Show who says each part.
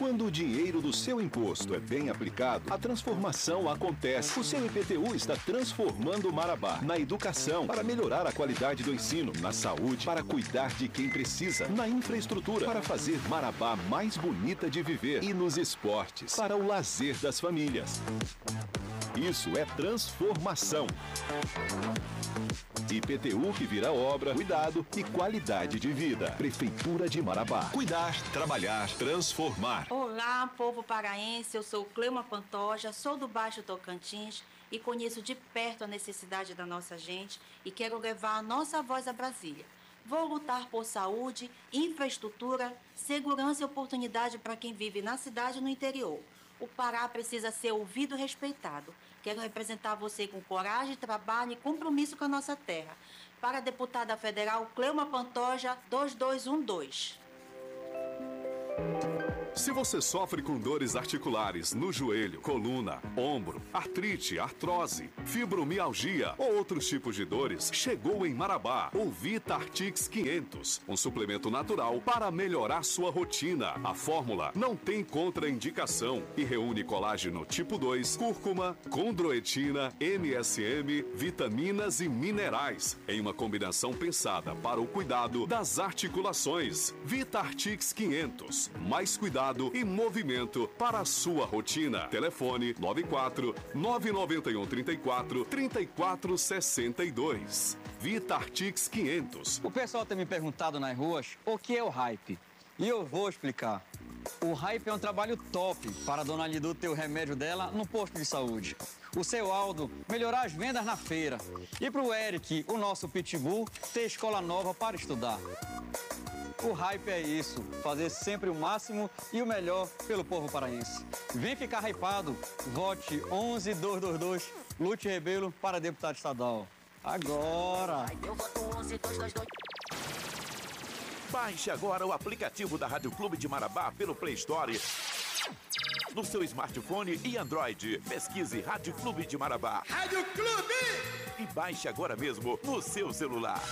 Speaker 1: Quando o dinheiro do seu imposto é bem aplicado, a transformação acontece. O seu IPTU está transformando Marabá na educação, para melhorar a qualidade do ensino, na saúde, para cuidar de quem precisa, na infraestrutura, para fazer Marabá mais bonita de viver e nos esportes, para o lazer das famílias. Isso é transformação. IPTU que vira obra, cuidado e qualidade de vida. Prefeitura de Marabá. Cuidar, trabalhar, transformar.
Speaker 2: Olá, povo paraense. Eu sou Cleuma Pantoja, sou do Baixo Tocantins e conheço de perto a necessidade da nossa gente e quero levar a nossa voz a Brasília. Vou lutar por saúde, infraestrutura, segurança e oportunidade para quem vive na cidade e no interior. O Pará precisa ser ouvido e respeitado. Quero representar você com coragem, trabalho e compromisso com a nossa terra. Para a deputada federal Cleuma Pantoja, 2212.
Speaker 3: Se você sofre com dores articulares no joelho, coluna, ombro, artrite, artrose, fibromialgia ou outros tipos de dores, chegou em Marabá o Vitartix 500, um suplemento natural para melhorar sua rotina. A fórmula não tem contraindicação e reúne colágeno tipo 2, cúrcuma, condroitina, MSM, vitaminas e minerais, em uma combinação pensada para o cuidado das articulações. Vitartix 500, mais cuidado e movimento para a sua rotina. Telefone 94 991 34 34 62. Vitartix 500.
Speaker 4: O pessoal tem me perguntado nas ruas o que é o hype. E eu vou explicar. O hype é um trabalho top para a dona Lidu ter o remédio dela no posto de saúde. O seu Aldo melhorar as vendas na feira. E para o Eric, o nosso pitbull, ter escola nova para estudar. O hype é isso, fazer sempre o máximo e o melhor pelo povo paraense. Vem ficar hypado, vote 11222, Lute Rebelo para deputado estadual. Agora!
Speaker 5: Eu voto 11222.
Speaker 6: Baixe agora o aplicativo da Rádio Clube de Marabá pelo Play Store, no seu smartphone e Android. Pesquise Rádio Clube de Marabá.
Speaker 7: Rádio Clube!
Speaker 6: E baixe agora mesmo no seu celular.